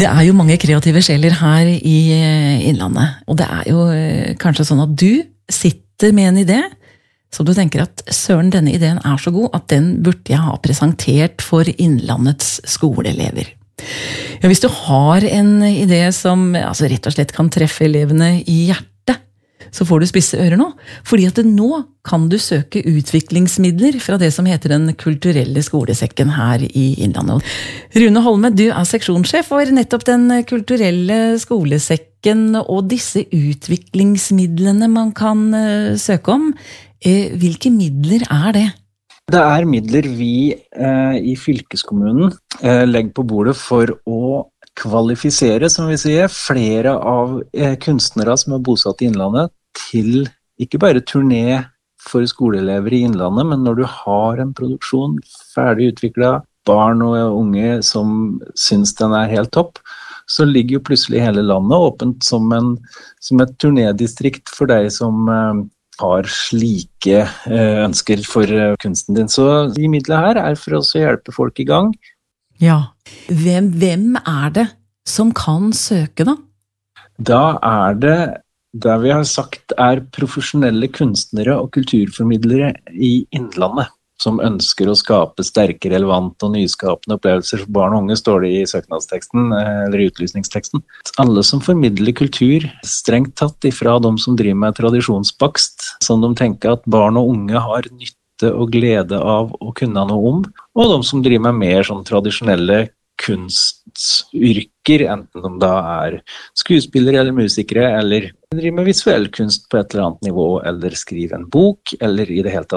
Det jo mange kreative sjeler her i Innlandet, og det jo kanskje sånn at du sitter med en idé, så du tenker at søren, denne ideen så god at den burde jeg ha presentert for Innlandets skoleelever. Ja, hvis du har en idé som rett og slett kan treffe elevene i hjertet, så får du spisse ører nå, fordi at nå kan du søke utviklingsmidler fra det som heter den kulturelle skolesekken her i Innlandet. Rune Holme, du seksjonssjef for nettopp den kulturelle skolesekken, og disse utviklingsmidlene man kan søke om. Hvilke midler det? Det midler vi i fylkeskommunen legger på bordet for å kvalifisere, som vi sier, flere av kunstnere som bosatt i Innlandet til ikke bare turné for skoleelever i Innlandet, men når du har en produksjon ferdig utviklet, barn og unge som synes den helt topp, så ligger jo plutselig hele landet åpent som et turnédistrikt for deg som har slike ønsker for kunsten din. Så de midlene her for oss å hjelpe folk i gang. Ja. Hvem det som kan søke da? Det vi har sagt profesjonelle kunstnere og kulturformidlere i Innlandet, som ønsker å skape sterke, relevante og nyskapende opplevelser for barn og unge, står det i søknadsteksten, eller utlysningsteksten. Alle som formidler kultur, strengt tatt ifra de som driver med tradisjonsbakst, som de tenker at barn og unge har nytte og glede av å kunne noe om, og de som driver med mer sånn tradisjonelle kunstyrker, enten de skuespillere eller musikere, eller driver med visuell kunst på et eller annet nivå, eller skriver en bok, eller i det hele